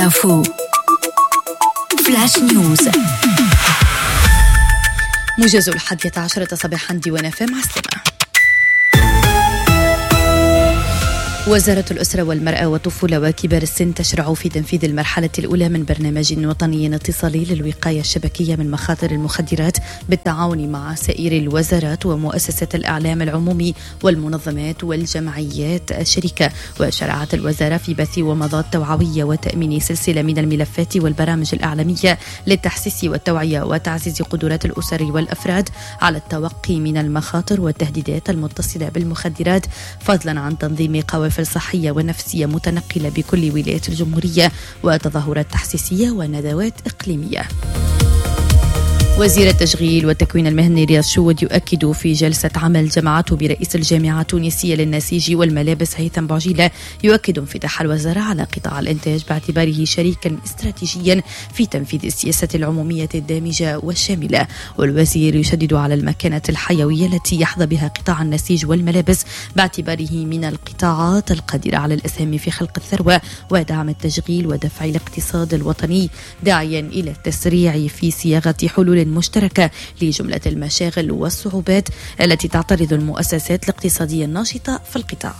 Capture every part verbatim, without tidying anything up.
انفو فلاش نيوز. موجز الحادية عشرة صباحا ديوان فام عسلمة. وزارة الأسرة والمرأة والطفولة وكبار السن تشرع في تنفيذ المرحلة الأولى من برنامج وطني اتصالي للوقاية الشبكية من مخاطر المخدرات بالتعاون مع سائر الوزارات ومؤسسات الإعلام العمومي والمنظمات والجمعيات الشركة. وشرعت الوزارة في بث ومضات توعوية وتأمين سلسلة من الملفات والبرامج الإعلامية للتحسيس والتوعية وتعزيز قدرات الأسر والأفراد على التوقي من المخاطر والتهديدات المتصلة بالمخدرات، فضلا عن تنظيم قوافل صحية ونفسية متنقلة بكل ولايات الجمهورية وتظاهرات تحسيسية وندوات إقليمية. وزير التشغيل والتكوين المهني رياض شود يؤكد في جلسة عمل جمعته برئيس الجامعة التونسية للنسيج والملابس هيثم بوعجيلة يؤكد انفتاح الوزارة على قطاع الإنتاج باعتباره شريكا استراتيجيا في تنفيذ السياسة العمومية الدامجة والشاملة. والوزير يشدد على المكانة الحيوية التي يحظى بها قطاع النسيج والملابس باعتباره من القطاعات القادرة على الإسهام في خلق الثروة ودعم التشغيل ودفع الاقتصاد الوطني، داعيا إلى التسريع في صياغة حلول مشتركة لجملة المشاغل والصعوبات التي تعترض المؤسسات الاقتصادية الناشطة في القطاع.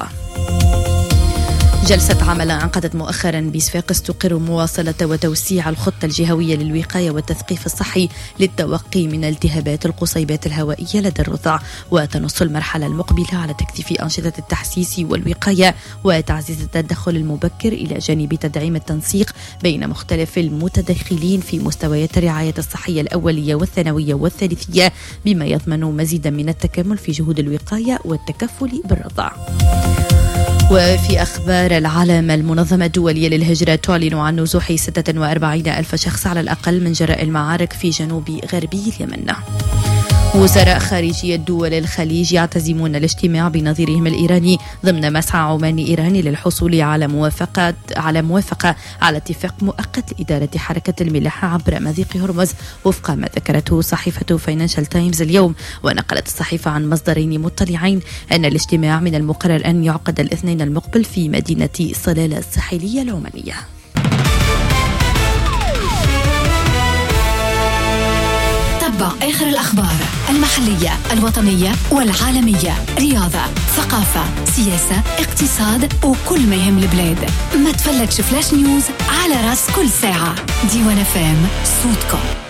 جلسة عمل عقدت مؤخرا بصفاقس تقر مواصلة وتوسيع الخطة الجهوية للوقاية والتثقيف الصحي للتوقي من التهابات القصيبات الهوائية لدى الرضع، وتنص المرحلة المقبلة على تكثيف أنشطة التحسيس والوقاية وتعزيز التدخل المبكر إلى جانب تدعيم التنسيق بين مختلف المتدخلين في مستويات الرعاية الصحية الأولية والثانوية والثالثية، بما يضمن مزيدا من التكامل في جهود الوقاية والتكفل بالرضع. وفي أخبار العالم، المنظمة الدولية للهجرة تعلن عن نزوح ستة وأربعين ألف شخص على الأقل من جراء المعارك في جنوب غربي اليمن. وزراء خارجية دول الخليج يعتزمون الاجتماع بنظيرهم الإيراني ضمن مسعى عمان إيراني للحصول على موافقة على موافقة على اتفاق مؤقت لإدارة حركة الملاحة عبر مضيق هرمز، وفق ما ذكرته صحيفة فاينانشال تايمز اليوم. ونقلت الصحيفة عن مصدرين مطلعين أن الاجتماع من المقرر أن يعقد الاثنين المقبل في مدينة صلالة الساحلية العمانية. تابع آخر الأخبار المحلية الوطنية والعالمية، رياضة، ثقافة، سياسة، اقتصاد وكل ما يهم البلاد. ما تفلتش فلاش نيوز على راس كل ساعة. ديوان فام، صوتكم.